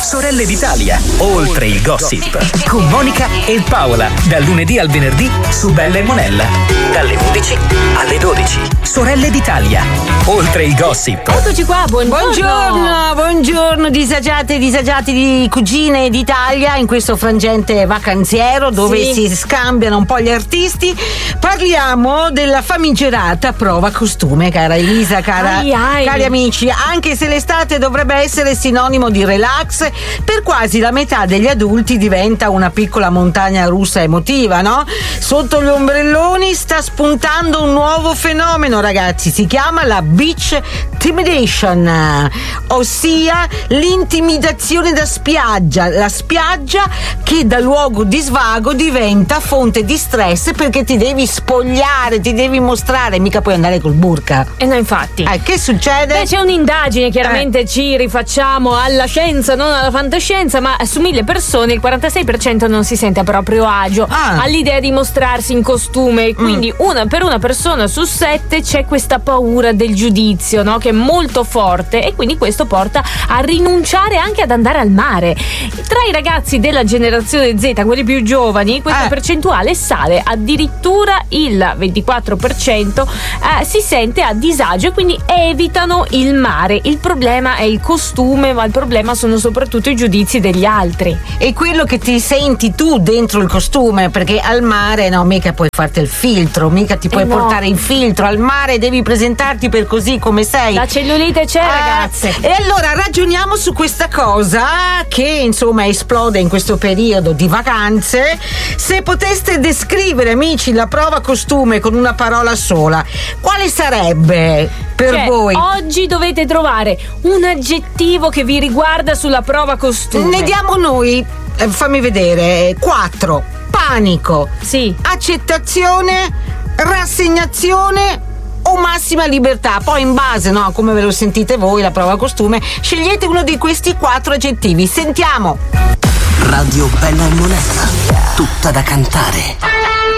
Sorelle d'Italia, oltre il gossip, con Monica e Paola, dal lunedì al venerdì su Bella e Monella, dalle 11 alle 12. Sorelle d'Italia, oltre il gossip. Eccoci qua, buongiorno disagiate e disagiati di Cugine d'Italia in questo frangente vacanziero dove si scambiano un po' gli artisti. Parliamo della famigerata prova costume, cara Elisa, cari amici. Anche se l'estate dovrebbe essere sinonimo di relax, per quasi la metà degli adulti diventa una piccola montagna russa emotiva, no? Sotto gli ombrelloni sta spuntando un nuovo fenomeno, ragazzi, si chiama la beach intimidation, ossia l'intimidazione da spiaggia, la spiaggia che da luogo di svago diventa fonte di stress perché ti devi spogliare, ti devi mostrare, mica puoi andare col burka. No, infatti. Che succede? C'è un'indagine, chiaramente ci rifacciamo alla scienza, non alla fantascienza, ma su 1000 persone il 46% non si sente a proprio agio all'idea di mostrarsi in costume, quindi per una persona su 7 c'è questa paura del giudizio, no? Che è molto forte, e quindi questo porta a rinunciare anche ad andare al mare. Tra i ragazzi della generazione Z, quelli più giovani, questa percentuale sale, addirittura il 24% si sente a disagio e quindi evitano il mare. Il problema è il costume, ma il problema sono soprattutto i giudizi degli altri. E quello che ti senti tu dentro il costume, perché al mare mica puoi farti il filtro, mica ti puoi portare il filtro, al mare devi presentarti per così come sei. La cellulite c'è, ragazze. E allora ragioniamo su questa cosa che insomma esplode in questo periodo di vacanze. Se poteste descrivere, amici, la prova costume con una parola sola, quale sarebbe per voi? Oggi dovete trovare un aggettivo che vi riguarda sulla prova costume. Ne diamo noi, fammi vedere, 4. Panico, accettazione, rassegnazione o massima libertà. Poi in base, come ve lo sentite voi, la prova costume, scegliete uno di questi 4 aggettivi. Sentiamo. Radio Bella e Monella, tutta da cantare.